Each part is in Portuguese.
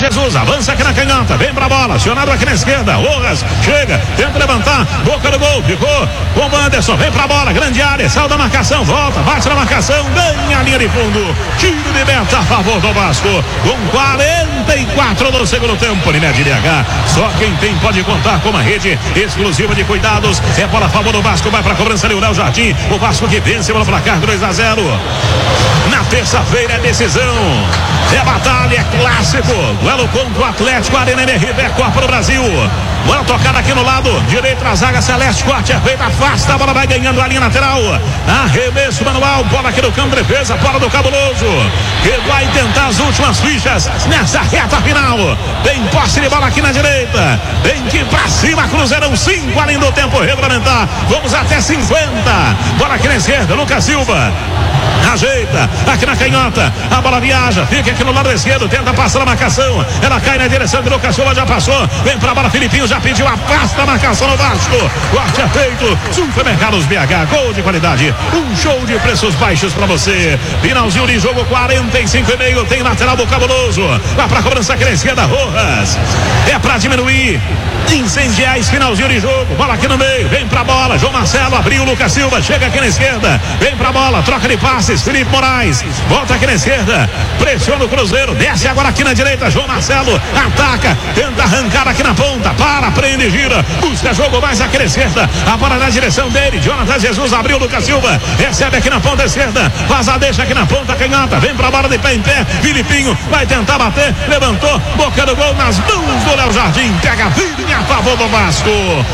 Jesus, avança aqui na canhota, vem pra bola, acionado aqui na esquerda, Rojas, chega, tenta levantar, boca do gol, ficou com o Anderson, vem pra bola, grande área, saiu da marcação, volta, bate na marcação, ganha a linha de fundo, tiro de meta a favor do Vasco, com 44 do segundo tempo, Unimed BH, só quem tem pode contar com uma rede exclusiva de cuidados, é bola a favor do Vasco, vai pra cobrança Leonel Jardim, o Vasco que vence pelo placar 2-0, na terça-feira é decisão, é batalha, é clássico, duelo contra o Atlético, Arena MRV, Copa do Brasil, bola tocada aqui no lado direito da zaga celeste, corte é feito, afasta, a bola vai ganhando a linha lateral, arremesso manual, bola aqui no campo de defesa, bola do Cabuloso, que vai tentar as últimas fichas nessa reta final, tem posse de bola aqui na direita, tem que ir pra cima, Cruzeirão 5 além do tempo regulamentar, vamos até 50, bola aqui na esquerda, Lucas Silva, ajeita, aqui na canhota, a bola viaja, fica aqui no lado esquerdo, tenta passar a marcação, ela cai na direção de Lucas Silva, já passou, vem pra bola, Filipinho já pediu, afasta a marcação no Vasco, corte é feito, Supermercados BH, gol de qualidade, um show de preços baixos pra você, finalzinho de jogo, 45,5, tem lateral do Cabuloso, vai pra cobrança aqui na esquerda, Rojas, é pra diminuir, incendiar esse finalzinho de jogo, bola aqui no meio, vem pra bola, João Marcelo abriu, Lucas Silva, chega aqui na esquerda, vem pra bola, troca de passes, Felipe Moraes, volta aqui na esquerda, pressiona o Cruzeiro, desce agora aqui na direita, João Marcelo, ataca, tenta arrancar aqui na ponta, para, prende, gira, busca jogo mais aqui na esquerda, a bola na direção dele, Jonathan Jesus abriu, Lucas Silva, recebe aqui na ponta esquerda, vaza, deixa aqui na ponta, canhota, vem pra bola de pé em pé, Filipinho vai tentar bater, levantou, boca do gol nas mãos do Léo Jardim, pega firme a favor do Vasco,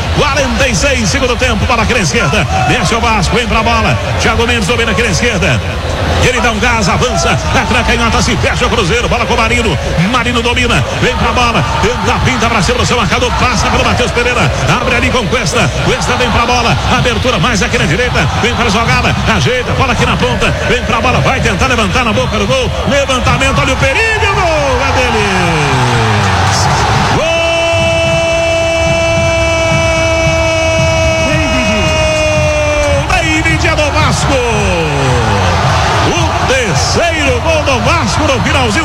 46 segundo tempo para aqui na esquerda, desce o Vasco, vem pra bola, Thiago Mendes domina aqui na esquerda, ele dá um gás, avança, aqui na canhota se fecha o Cruzeiro, bola com o Marino domina, vem pra bola, tenta, pinta pra cima do seu marcador, passa pelo Matheus Pereira, abre ali com Cuesta vem pra bola, abertura mais aqui na direita, vem pra jogada, ajeita, bola aqui na ponta, vem pra bola, vai tentar levantar na boca do gol, levantamento, olha o perigo, gol, é deles, gol, David é do Vasco, o terceiro gol do Vasco no finalzinho,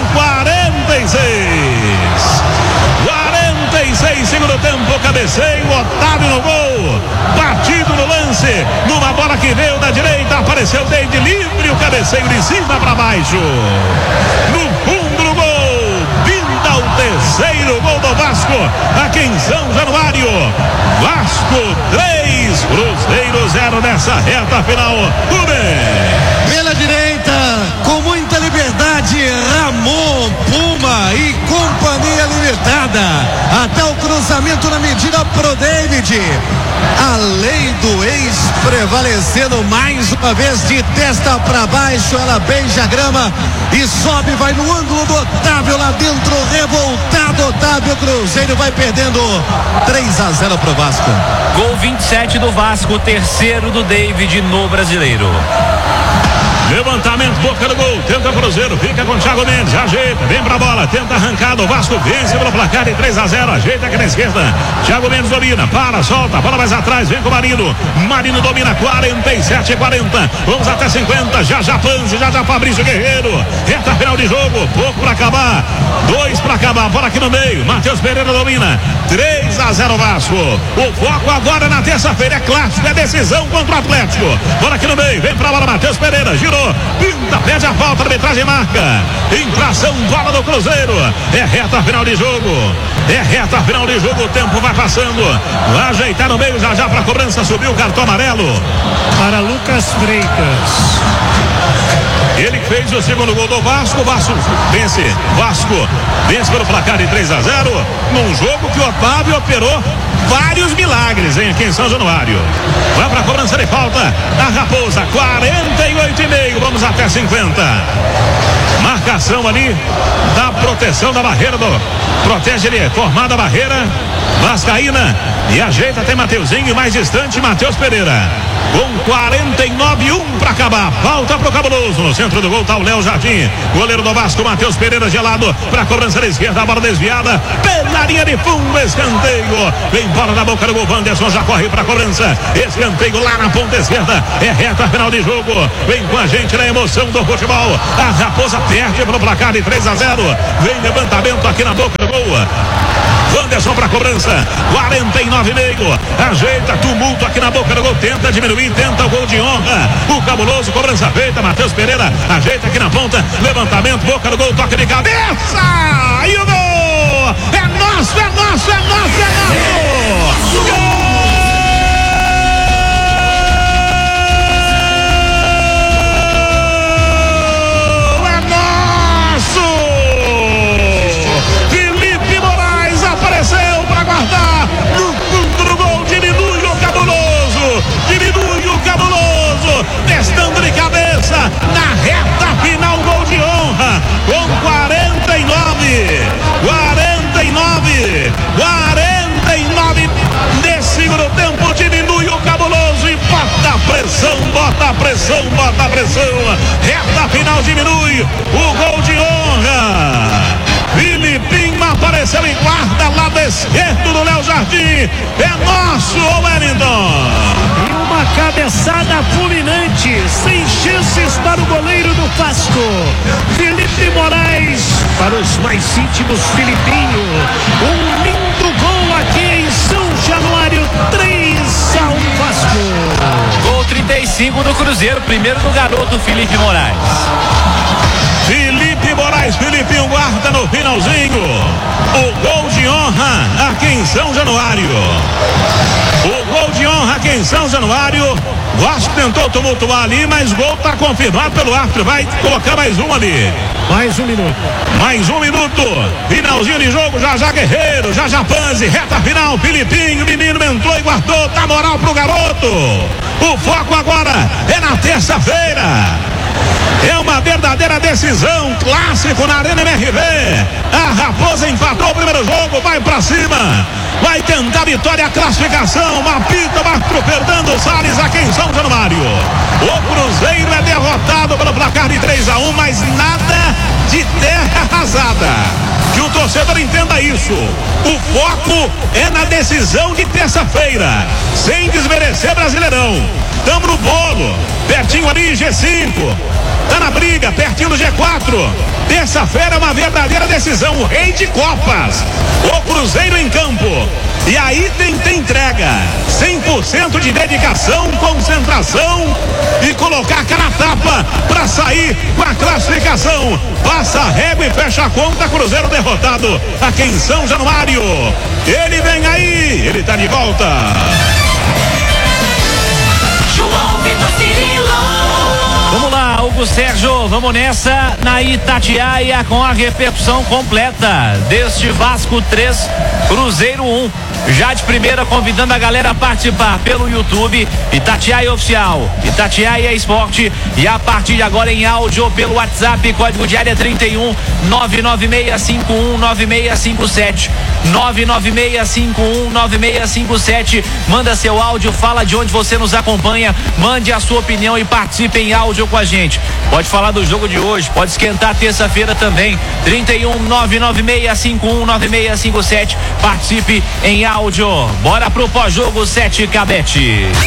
46 segundo tempo, cabeceio, Otávio no gol, batido no lance, numa bola que veio da direita, apareceu David livre, o cabeceio de cima para baixo, no fundo do gol, pinta o terceiro gol do Vasco, aqui em São Januário, Vasco 3, Cruzeiro 0 nessa reta final, pela direita, com muita liberdade, Ramon, Puma e Companhia Limitada, até o cruzamento na medida pro David, a lei do ex prevalecendo mais uma vez, de testa para baixo, ela beija a grama e sobe, vai no ângulo do Otávio lá dentro, revoltado Otávio, Cruzeiro vai perdendo 3-0 pro Vasco. Gol 27 do Vasco, terceiro do David no Brasileiro. Levantamento, boca do gol, tenta o Cruzeiro, fica com o Thiago Mendes, ajeita, vem pra bola, tenta arrancada, o Vasco vence pelo placar de 3-0, ajeita aqui na esquerda, Thiago Mendes domina, para, solta, bola mais atrás, vem com o Marino domina, 47-40, vamos até 50, já Panzi, já Fabrício Guerreiro, reta final de jogo, pouco pra acabar, 2 pra acabar, bola aqui no meio, Matheus Pereira domina, 3-0 Vasco, o foco agora na terça-feira, é clássico, é decisão contra o Atlético, bola aqui no meio, vem pra bola, Matheus Pereira, girou, pinta, pede a falta, a arbitragem marca, infração, bola do Cruzeiro, é reta final de jogo, o tempo vai passando, vai ajeitar no meio, já pra cobrança, subiu o cartão amarelo para Lucas Freitas, ele fez o segundo gol do Vasco, Vasco vence pelo placar de 3-0, num jogo que o Otávio operou vários milagres, hein, aqui em São Januário. Vai pra cobrança de falta, a Raposa, 48,5, vamos até 50. Marcação ali da proteção da barreira protege ele, formada a barreira, Vascaína, e ajeita até Mateuzinho, mais distante, Matheus Pereira. Com 49,1 para acabar, falta pro Cabuloso, no centro do gol tá o Léo Jardim, goleiro do Vasco, Matheus Pereira gelado, pra cobrança da esquerda, a bola desviada, pela linha de fundo, escanteio, vem bola na boca do gol, Wanderson já corre pra cobrança, escanteio lá na ponta esquerda, é reta final de jogo, vem com a gente na emoção do futebol, a Raposa perde pelo placar de 3-0, vem levantamento aqui na boca do Wanderson pra cobrança, 49,5. Ajeita, tumulto aqui na boca do gol, tenta diminuir, tenta o gol de honra. O cabuloso, cobrança feita, Matheus Pereira ajeita aqui na ponta, levantamento, boca do gol, toque de cabeça. E o gol! É nosso, é nosso, é nosso, é nosso! Gol! Testando de cabeça na reta final, gol de honra com 49 nesse segundo tempo, diminui o cabuloso e bota pressão, bota pressão, bota pressão, reta final diminui o gol de honra. Filipinho apareceu em guarda, lado esquerdo do Léo Jardim. É nosso, Wellington. E uma cabeçada fulminante, sem chances para o goleiro do Vasco. Felipe Moraes, para os mais íntimos, Filipinho. Um lindo gol aqui em São Januário, 3-1 Vasco. Gol 35 do Cruzeiro, primeiro do garoto Felipe Moraes. Felipe Moraes, Filipinho guarda no finalzinho. O gol de honra aqui em São Januário. O gol de honra aqui em São Januário. O Vasco tentou tumultuar ali, mas gol está confirmado pelo árbitro. Vai colocar mais um ali. Mais um minuto. Mais um minuto. Finalzinho de jogo. Já Guerreiro, já Panzi. Reta final. Filipinho, menino entrou e guardou. Dá moral pro garoto. O foco agora é na terça-feira. É uma verdadeira decisão, clássico na Arena MRV. A Raposa empatou o primeiro jogo, vai pra cima, vai tentar vitória, classificação. Apita, Marco Fernando Salles aqui em São Januário. O Cruzeiro é derrotado pelo placar de 3-1, mas nada de terra arrasada. Que o torcedor entenda isso. O foco é na decisão de terça-feira, sem desmerecer Brasileirão. Tamo no bolo, pertinho ali, G5. Tá na briga, pertinho do G4. Terça-feira é uma verdadeira decisão, o rei de Copas. O Cruzeiro em campo. E aí tem entrega. 100% de dedicação, concentração e colocar a cara a tapa pra sair com a classificação. Passa a régua e fecha a conta. Cruzeiro derrotado aqui em São Januário. Ele vem aí, ele tá de volta. João Vitor Cirilo. Vamos lá, Hugo Sérgio, vamos nessa na Itatiaia com a repercussão completa deste Vasco 3, Cruzeiro 1. Já de primeira, convidando a galera a participar pelo YouTube, Itatiaia Oficial, Itatiaia Esporte, e a partir de agora em áudio pelo WhatsApp, código de área 31 99651 9657 99651 9657. Manda seu áudio, fala de onde você nos acompanha, mande a sua opinião e participe em áudio com a gente. Pode falar do jogo de hoje, pode esquentar terça-feira também. 31 99651 9657. Participe em áudio. Bora pro pós-jogo 7 Cabete.